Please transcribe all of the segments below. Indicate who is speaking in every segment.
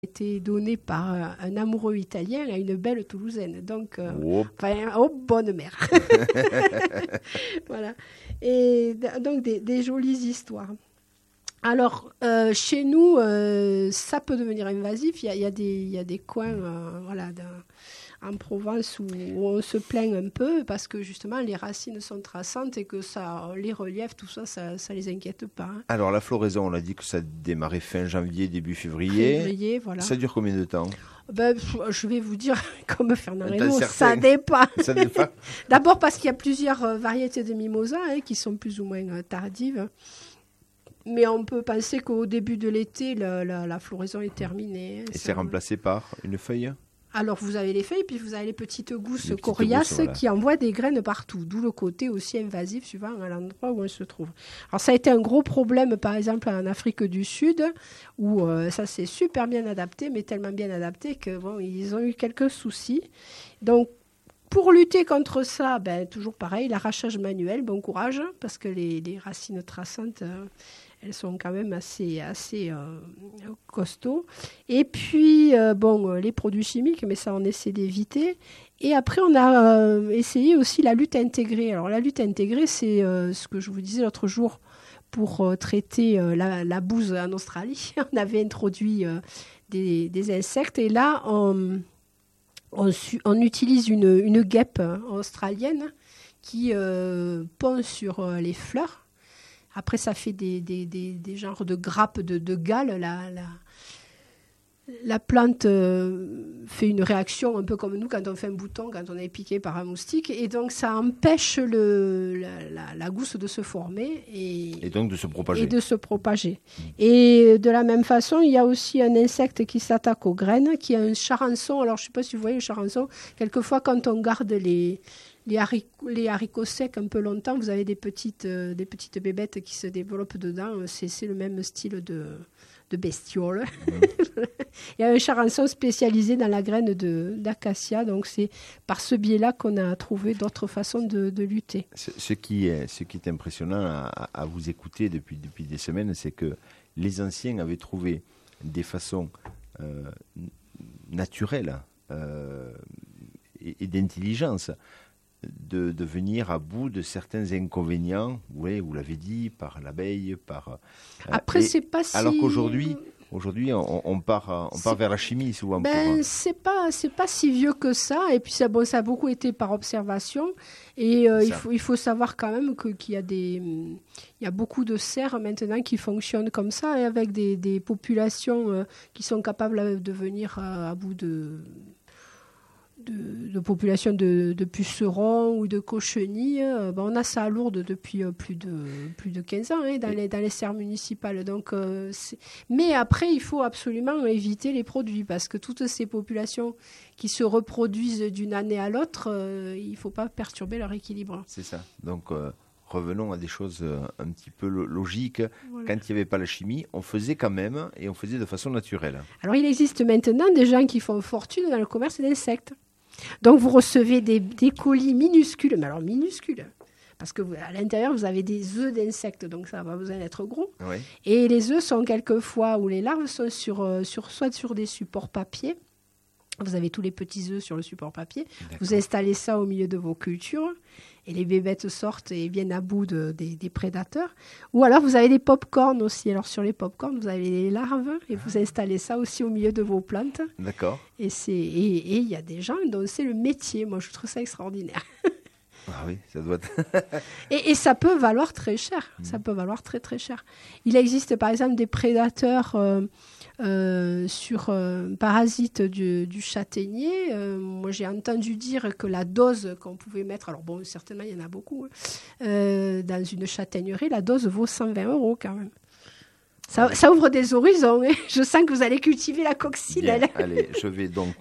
Speaker 1: été donné par un amoureux italien à une belle Toulousaine. Donc, bonne mère. Voilà. Et donc, des jolies histoires. Alors, chez nous, ça peut devenir invasif. Il y a des coins en Provence où on se plaint un peu parce que justement les racines sont traçantes et que les reliefs, tout ça, ça les inquiète pas. Hein.
Speaker 2: Alors la floraison, on a dit que ça démarrait fin janvier, début février.
Speaker 1: Voilà.
Speaker 2: Ça dure combien de temps ?
Speaker 1: Je vais vous dire, comme Fernand Reynaud, ça dépend.
Speaker 2: Ça dépend.
Speaker 1: D'abord parce qu'il y a plusieurs variétés de mimosa qui sont plus ou moins tardives. Mais on peut penser qu'au début de l'été, la floraison est terminée.
Speaker 2: Et c'est remplacé par une feuille ?
Speaker 1: Alors, vous avez les feuilles, puis vous avez les petites gousses coriaces qui envoient des graines partout, d'où le côté aussi invasif suivant à l'endroit où on se trouve. Alors, ça a été un gros problème, par exemple, en Afrique du Sud, où ça s'est super bien adapté, mais tellement bien adapté qu'ils ont eu quelques soucis. Donc, pour lutter contre ça, toujours pareil, l'arrachage manuel, bon courage, parce que les racines traçantes... elles sont quand même assez costauds. Et puis, les produits chimiques, mais ça, on essaie d'éviter. Et après, on a essayé aussi la lutte intégrée. Alors, la lutte intégrée, c'est ce que je vous disais l'autre jour pour traiter la bouse en Australie. On avait introduit des insectes. Et là, on utilise une guêpe australienne qui pond sur les fleurs. Après, ça fait des genres de grappes de gales. La plante fait une réaction un peu comme nous quand on fait un bouton, quand on est piqué par un moustique. Et donc, ça empêche la gousse de se former. Et
Speaker 2: donc de se propager.
Speaker 1: Et de la même façon, il y a aussi un insecte qui s'attaque aux graines, qui est un charançon. Alors, je ne sais pas si vous voyez le charançon. Quelquefois, quand on garde les haricots secs un peu longtemps, vous avez des petites bébêtes qui se développent dedans. C'est le même style de bestiole. Il y a un charançon spécialisé dans la graine d'acacia. Donc, c'est par ce biais-là qu'on a trouvé d'autres façons de lutter.
Speaker 2: Ce qui est impressionnant à vous écouter depuis des semaines, c'est que les anciens avaient trouvé des façons naturelles et d'intelligence de venir à bout de certains inconvénients, vous l'avez dit, par l'abeille,
Speaker 1: Après, c'est pas si...
Speaker 2: Alors qu'aujourd'hui, on part vers la chimie souvent.
Speaker 1: C'est pas si vieux que ça. Et puis ça a beaucoup été par observation. Et il faut savoir quand même qu'il y a beaucoup de serres maintenant qui fonctionnent comme ça, et avec des populations qui sont capables de venir à bout de populations de pucerons ou de cochenilles. On a ça à Lourdes depuis plus de 15 ans dans les serres municipales. Donc, mais après, il faut absolument éviter les produits parce que toutes ces populations qui se reproduisent d'une année à l'autre, il ne faut pas perturber leur équilibre.
Speaker 2: C'est ça. Donc, revenons à des choses un petit peu logiques. Voilà. Quand il n'y avait pas la chimie, on faisait quand même et on faisait de façon naturelle.
Speaker 1: Alors, il existe maintenant des gens qui font fortune dans le commerce d'insectes. Donc, vous recevez des colis minuscules, mais alors minuscules, parce que à l'intérieur, vous avez des œufs d'insectes, donc ça n'a pas besoin d'être gros.
Speaker 2: Oui.
Speaker 1: Et les œufs sont quelquefois, ou les larves sont soit sur des supports papier. Vous avez tous les petits œufs sur le support papier. D'accord. Vous installez ça au milieu de vos cultures et les bébêtes sortent et viennent à bout des prédateurs. Ou alors, vous avez des pop-corns aussi. Alors, sur les pop-corns, vous avez les larves et vous installez ça aussi au milieu de vos plantes.
Speaker 2: D'accord.
Speaker 1: Et il y a des gens dont c'est le métier. Moi, je trouve ça extraordinaire.
Speaker 2: Ah oui, ça doit être...
Speaker 1: et ça peut valoir très cher. Ça peut valoir très, très cher. Il existe, par exemple, des prédateurs... sur parasites du châtaignier. Moi, j'ai entendu dire que la dose qu'on pouvait mettre, alors bon, certainement, il y en a beaucoup, dans une châtaignerie, la dose vaut 120 € quand même. Ça ouvre des horizons. Hein. Je sens que vous allez cultiver la coccinelle.
Speaker 2: Bien, allez, je vais donc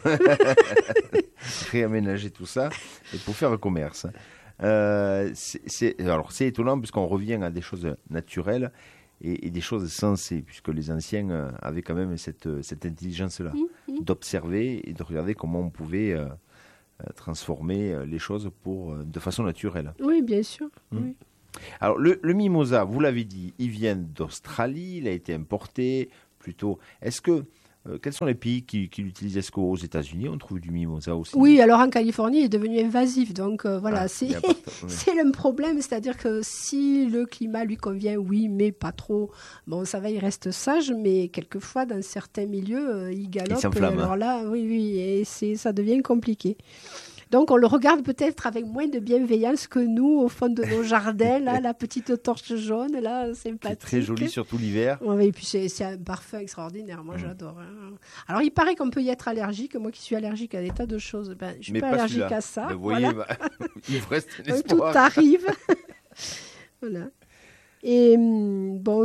Speaker 2: réaménager tout ça et pour faire le commerce. C'est étonnant puisqu'on revient à des choses naturelles et des choses sensées, puisque les anciens avaient quand même cette intelligence-là, d'observer et de regarder comment on pouvait transformer les choses de façon naturelle.
Speaker 1: Oui, bien sûr. Oui.
Speaker 2: Alors, le mimosa, vous l'avez dit, il vient d'Australie, il a été importé plutôt. Est-ce que Quels sont les pays qui l'utilisent? Est-ce qu'aux États-Unis, on trouve du mimosa aussi?
Speaker 1: Oui, alors en Californie, il est devenu invasif. Donc voilà, c'est
Speaker 2: ouais.
Speaker 1: le problème. C'est-à-dire que si le climat lui convient, oui, mais pas trop. Bon, ça va, il reste sage, mais quelquefois, dans certains milieux, il galope.
Speaker 2: Il s'enflamme.
Speaker 1: Alors là, oui, et ça devient compliqué. Donc, on le regarde peut-être avec moins de bienveillance que nous, au fond de nos jardins, là, la petite torche jaune, là, sympathique.
Speaker 2: C'est très joli, surtout l'hiver.
Speaker 1: Oui, et puis c'est un parfum extraordinaire, moi j'adore. Hein. Alors, il paraît qu'on peut y être allergique, moi qui suis allergique à des tas de choses, je ne suis pas allergique à ça.
Speaker 2: Ben, vous voyez,
Speaker 1: voilà.
Speaker 2: il vous reste un espoir.
Speaker 1: Tout arrive. Voilà. Et bon,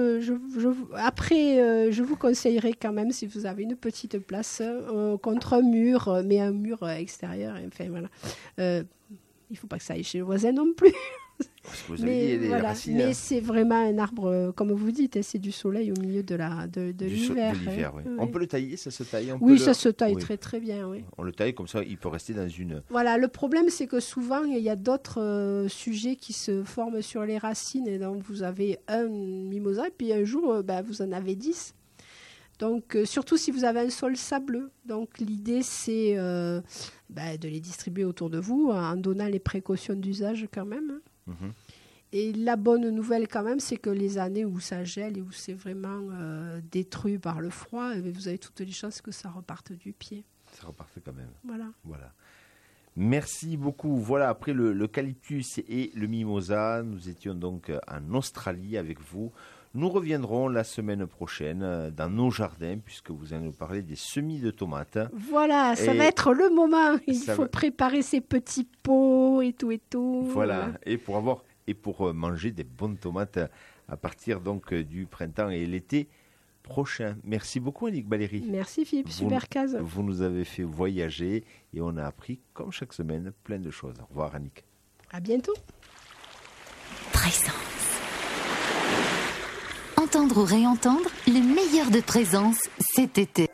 Speaker 1: après, je vous conseillerais quand même, si vous avez une petite place contre un mur, mais un mur extérieur, enfin voilà. Il ne faut pas que ça aille chez le voisin non plus.
Speaker 2: Parce que vous avez dit, les racines,
Speaker 1: mais c'est vraiment un arbre, comme vous dites, c'est du soleil au milieu de l'hiver.
Speaker 2: Oui. On peut le tailler, ça se taille?
Speaker 1: Ça se taille très très bien. Oui.
Speaker 2: On le taille comme ça, il peut rester dans une...
Speaker 1: Voilà, le problème c'est que souvent il y a d'autres sujets qui se forment sur les racines et donc vous avez un mimosa et puis un jour vous en avez 10. Donc surtout si vous avez un sol sableux. Donc l'idée c'est de les distribuer autour de vous en donnant les précautions d'usage quand même. Mm-hmm. Et la bonne nouvelle quand même, c'est que les années où ça gèle et où c'est vraiment détruit par le froid, vous avez toutes les chances que ça reparte du pied.
Speaker 2: Ça reparte quand même.
Speaker 1: Voilà.
Speaker 2: Merci beaucoup. Voilà, après l'eucalyptus et le mimosa, nous étions donc en Australie avec vous. Nous reviendrons la semaine prochaine dans nos jardins, puisque vous allez nous parler des semis de tomates.
Speaker 1: Voilà, ça va être le moment. Il faut préparer ces petits pots et tout.
Speaker 2: Voilà, et pour manger des bonnes tomates à partir donc du printemps et l'été prochain. Merci beaucoup, Annick Baléry.
Speaker 1: Merci, Philippe. Super case.
Speaker 2: Vous nous avez fait voyager et on a appris, comme chaque semaine, plein de choses. Au revoir, Annick.
Speaker 1: À bientôt.
Speaker 3: Présence. Entendre ou réentendre, le meilleur de Présence cet été.